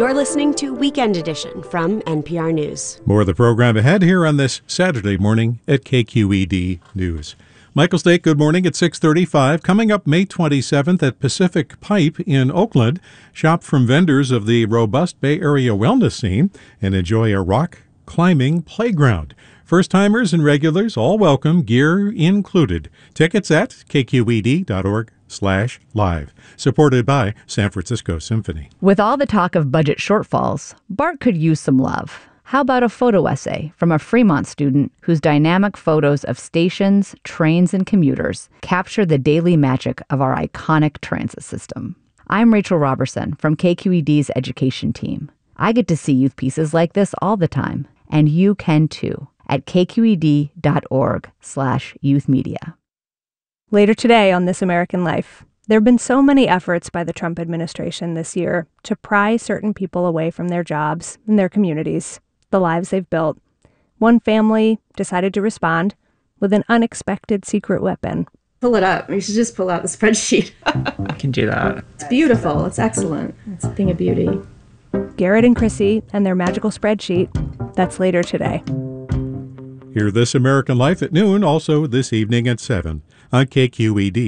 You're listening to Weekend Edition from NPR News. More of the program ahead here on this Saturday morning at KQED News. Michael Stake, good morning at 6:35. Coming up May 27th at Pacific Pipe in Oakland. Shop from vendors of the robust Bay Area wellness scene and enjoy a rock climbing playground. First-timers and regulars all welcome, gear included. Tickets at kqed.org/live. Supported by San Francisco Symphony. With all the talk of budget shortfalls, BART could use some love. How about a photo essay from a Fremont student whose dynamic photos of stations, trains, and commuters capture the daily magic of our iconic transit system? I'm Rachel Robertson from KQED's education team. I get to see youth pieces like this all the time, and you can too at kqed.org/youthmedia. Later today on This American Life, there have been so many efforts by the Trump administration this year to pry certain people away from their jobs and their communities, the lives they've built. One family decided to respond with an unexpected secret weapon. Pull it up. You should just pull out the spreadsheet. I can do that. It's beautiful. It's excellent. It's a thing of beauty. Garrett and Chrissy and their magical spreadsheet. That's later today. Hear This American Life at noon, also this evening at 7 on KQED.